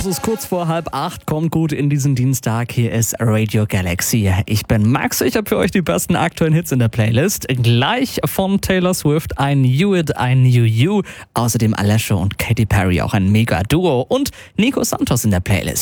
Es ist kurz vor 7:30, kommt gut in diesen Dienstag. Hier ist Radio Galaxy. Ich bin Max, ich habe für euch die besten aktuellen Hits in der Playlist. Gleich von Taylor Swift ein Knew It, I Knew You. Außerdem Alessia und Katy Perry, auch ein Mega-Duo. Und Nico Santos in der Playlist.